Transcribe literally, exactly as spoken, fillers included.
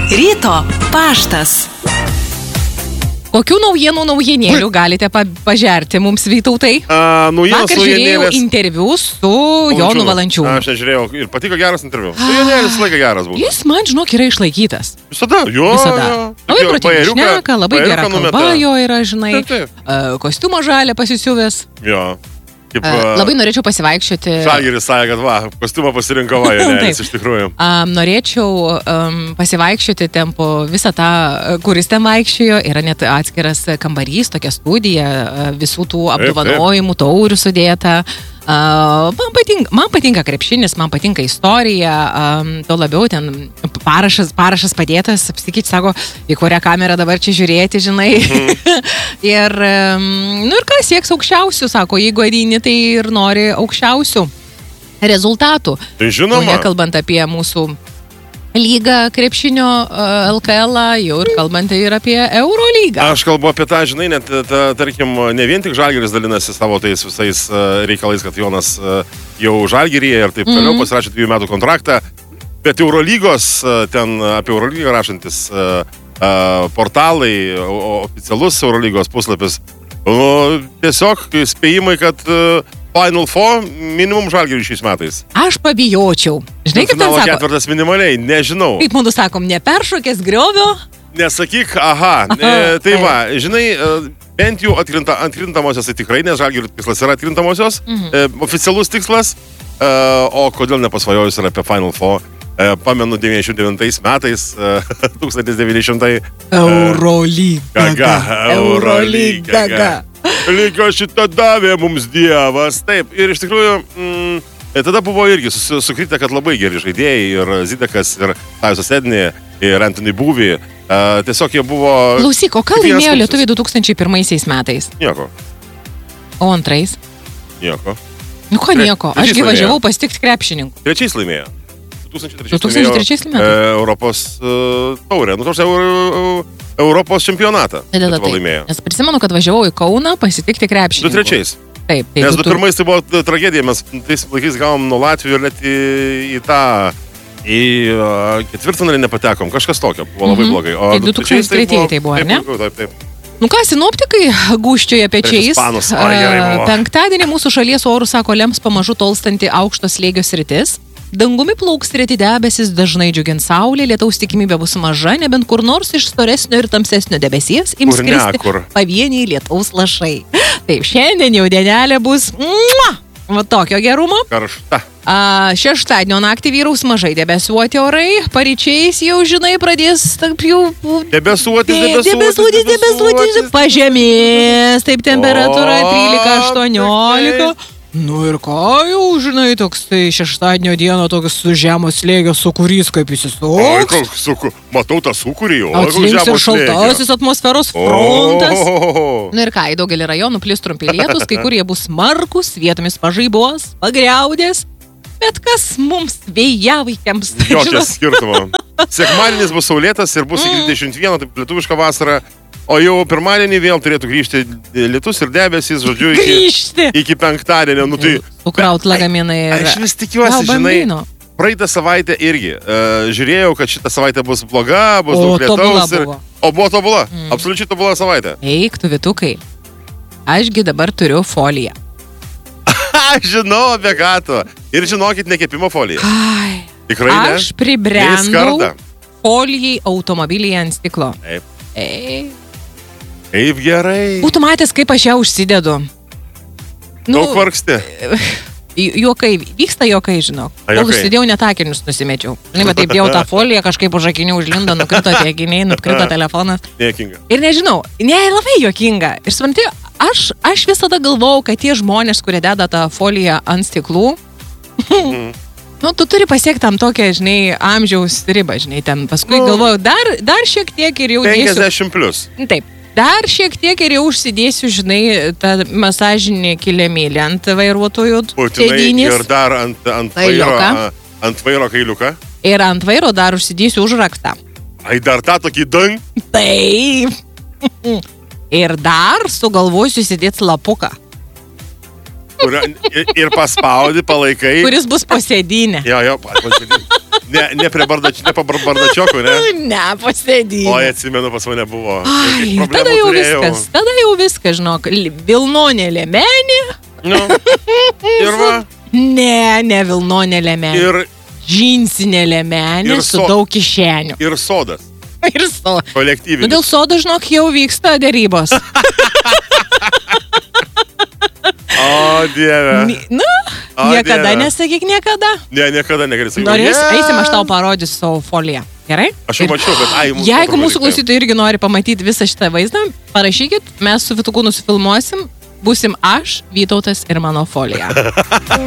Ryto paštas. Kokių naujienų naujienėlių galite pa- pažerti mums, Vytautai? A, naujienos Vakar žiūrėjau naujienėlės. interviu su Jonu Valančiūnu. Aš nežiūrėjau ir patiko geras interviu. Naujienėlis laiką geras buvo. Jis, man žinok, yra išlaikytas. Visada, jo. Visada. jo. Labai Jo, protingai bajeriuką- šneka, labai bajeriuką gera numeta. kalba jo yra, žinai. Taip, taip. Uh, kostiumą žalę pasisiuvęs. Jo. Kaip, Uh, labai norėčiau pasivaikščioti. Žalgiris sakė, kad va, kostiumą pasirinko Vajonelis Taip. iš tikrųjų. Um, norėčiau um, pasivaikščioti ten po visą tą, kuris ten vaikščiojo. Yra net atskiras kambarys, tokia studija, uh, visų tų apdovanojimų, taurių sudėta. Uh, man, patinka, man patinka krepšinis, man patinka istorija, um, to labiau ten parašas, parašas padėtas, apsikyti, sako, į kurią kamerą dabar čia žiūrėti, žinai. Mm. ir, um, nu ir ką, sieks aukščiausių, sako, jeigu ateini, tai ir nori aukščiausių rezultatų. Tai žinoma. O nekalbant apie mūsų lygą krepšinio uh, L K L, jau ir kalbant ir apie Euro lygą. Aš kalbu apie tą, žinai, net, ta, tarkim, ne vien tik Žalgiris dalinasi savo tais visais uh, reikalais, kad Jonas uh, jau Žalgiryje ir taip toliau mm-hmm. pasirašė dviejų metų kontraktą, bet Eurolygos, uh, ten apie Eurolygą rašantis uh, uh, portalai, o, oficialus Eurolygos puslapis, nu, tiesiog spėjimai, kad uh, Final Four minimum Žalgiriui šiais metais. Aš pabijočiau. Žinai, kaip ten Finalo sako? ketvirtas minimaliai, nežinau. Kaip mūsų sakom, neperšokęs griovio? Nesakyk, aha, e, tai va, žinai, e, bent jau atkrinta, atkrintamosios tai tikrai, nes Žalgirio tikslas yra atkrintamosios, mhm. e, oficialus tikslas, e, o kodėl nepasvajojus yra apie Final Four, e, pamenu devyniasdešimt devintais metais, e, tūkstantis devyni šimtai Eurolyga. Eurolyga. Lyga šitą davė mums Dievas. Taip, ir iš tikrųjų, mm, tada buvo irgi sus- sukritę, kad labai geri žaidėjai, ir Zidekas, ir Tajusas Ednė, ir Anthony Buvy. Uh, tiesiog jie buvo... Klausyk, o ką Kiekvienas laimėjo kursas. lietuviai du tūkstančiai pirmaisiais metais? Nieko, O antrais? nieko. Nu ko Tre- nieko, trečiais ašgi laimėjo. važiavau pasitikti krepšininkų. Trečiais laimėjo. du tūkstančiai trečiais du tūkstančiai trečiais laimėjo, metais? e, Europos uh, taurę. Nu, tos Euro, Europos čempionatą. Tada Lietuva taip. laimėjo. Nes prisimenu, kad važiavau į Kauną pasitikti Du krepšininkų. trečiais. Taip, tai Nes du du tu- pirmais tai buvo tragedija, mes tais laikais gavom nuo Latvijų ir net į, į tą, į uh, ketvirtfinalį nepatekom, kažkas tokio, buvo labai Mhm. blogai. O Tai du tūkstančiai tretieji tai buvo, ar ne? Taip, taip, taip. Nu ką, sinoptikai gūščioja pečiais. Ispanus, ai, gerai buvo. Penktadienį mūsų šalies orų, sako, lems pamažu tolstanti aukšto slėgio sritis. Dangumi plauks reti debesis, dažnai džiugins saulė, lietaus tikimybė bus maža, nebent kur nors iš storesnio ir tamsesnio debesies ims Kur ne, kristi kur. pavieniai lietaus lašai. Taip, šiandien jau dienelė bus mua, va tokio gerumo. Karšta. A, šeštadienio naktį vyraus mažai debesuoti orai, paryčiais jau, žinai, pradės taip jau... Debesuotis, De- debesuotis, debesuotis, debesuotis, pažemės, taip temperatūra O, trylika aštuoniolika. taip. Nu ir ką jau, žinai, toks tai šeštadienio dieną toks su žemo slėgio sūkurys kaip Oi, įsisuks. koks suku, matau tą sūkurį, o koks Atslinks ir žemos slėgio. šaltasis atmosferos frontas. O, Na ir ką, į daugelį rajonų plis trumpi lietus, kai kurie bus smarkus, vietomis pažaibos, pagriaudės. Bet kas mums vėjavaikiams? Jokio skirtumo. Sekmadienis bus saulėtas ir bus iki dvidešimt vieno, taip lietuviška vasara. O jau pirmadienį vėl turėtų grįžti lietus ir debesys, žodžiu, iki, Grįžti. iki penktadienio. Nu, tai, Sukraut lagaminai ir... aš vis tikiuosi, Gal žinai, bambino? praeitą savaitę irgi uh, žiūrėjau, kad šitą savaitę bus bloga, bus O, daug tobula lietaus. ir- buvo. O buvo tobula, mm. absoliučiai tobula savaitė. Eik, tu vitukai. Ašgi dabar turiu foliją. Aš žinau apie ką tu. Ir žinokit, nekepimo folija. Ai, Tikrai ne. aš pribrendau Neįskarda. folijai automobilyje ant stiklo. Taip. Ei, Kaip gerai. būtų matęs, kaip aš ją užsidedu. Daug vargsti. Ju- Juokai, vyksta juokai, žinok. A, Kol juokai. užsidėjau, net akinius nusimečiau. Žinai, bet taip jau tą foliją kažkaip už akinių užlindo, nukrito tie akiniai, nukrito telefonas. Niekinga. Ir nežinau, ne, labai juokinga. Ir supranti, aš, aš visada galvojau, kad tie žmonės, kurie deda tą foliją ant stiklų, Mhm. nu, tu turi pasiekti tam tokią, žinai, amžiaus ribą, žinai, ten paskui Nu. galvojau, dar, dar šiek tiek ir jau dėsiu. penkiasdešimt plus. Taip. Dar šiek tiek ir jau užsidėsiu, žinai, tą masažinį kilimėlį ant vairuotojų Būtinai sėdynės. ir dar ant, ant, vairo, Kailiuką. a, ant vairo kailiuką. Ir ant vairo dar užsidėsiu užraktą. Ai, dar tą tokį dang. Taip. Ir dar sugalvosiu įsidėti lapuką. kurio, ir, ir paspaudi, palaikai. Kuris bus posėdinė. Jo, jo, posėdinė. Ne, ne prie bardač, ne bardačioku, ne? Ne, posėdinė. O, atsimenu, pas mane buvo. Ai, tada jau turėjau. viskas, tada jau viskas, žinok, Vilnonė lėmenė. Nu, ir va. Ne, ne Vilnonė lėmenė. Ir džinsinė lėmenė su so, daug kišenių. Ir sodas. Ir sodas. Kolektyvinis. Nu, dėl sodo, žinok, jau vyksta dėrybos. O, Dieve. Nu, o, niekada dieve. Nesakyk niekada. Ne, niekada negali sakyti. Norės, yeah. Eisim, aš tau parodysiu savo foliją. Gerai? Aš jau mačiau, bet ai, mūsų jeigu mūsų klausytojai irgi nori pamatyti visą šitą vaizdą, parašykit, mes su Vytuku nusifilmuosim, būsim aš, Vytautas ir mano folija.